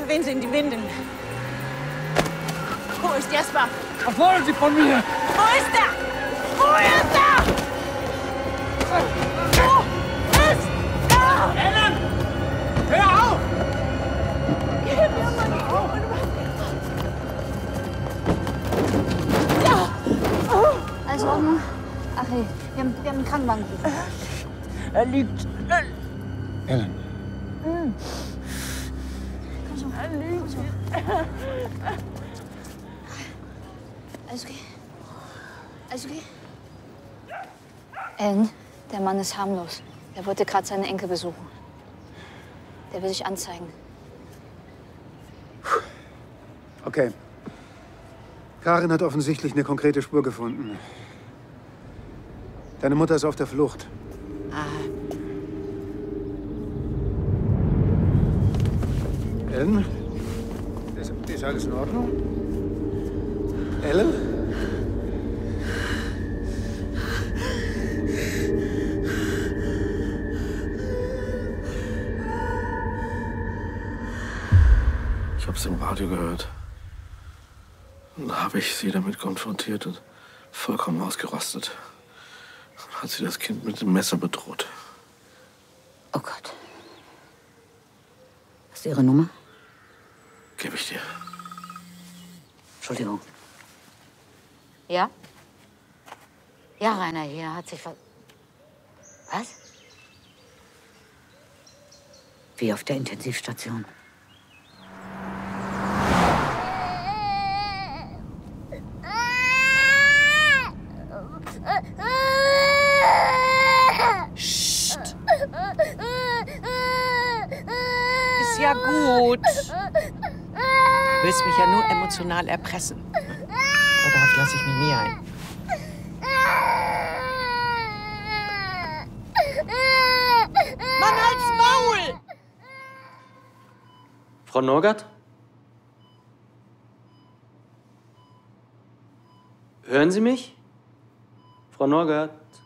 Für wen sind die Windeln? Wo ist Jesper? Was wollen Sie von mir? Wo ist er? Wo ist er? Wo ist er? Ellen! Hör auf! Gib mir mal die Ohren. Ja! Alles in Ordnung? Ach hey, wir haben einen Krankenwagen gerufen. Er liegt. Ellen. Komm schon. Komm schon. Alles okay? Alles okay? Ellen, der Mann ist harmlos. Er wollte gerade seine Enkel besuchen. Der will sich anzeigen. Okay. Karin hat offensichtlich eine konkrete Spur gefunden. Deine Mutter ist auf der Flucht. Ellen? Ist alles in Ordnung? Ellen? Ich hab's im Radio gehört. Und da habe ich sie damit konfrontiert und vollkommen ausgerastet. Dann hat sie das Kind mit dem Messer bedroht. Oh Gott. Hast du ihre Nummer? Gebe ich dir. Entschuldigung. Ja? Ja, Rainer, hier hat sich was... Was? Wie auf der Intensivstation. Psst. Ist ja gut. Du willst mich ja nur emotional erpressen. Aber darauf lasse ich mich nie ein. Mann, halt's Maul! Frau Norgard? Hören Sie mich? Frau Norgard?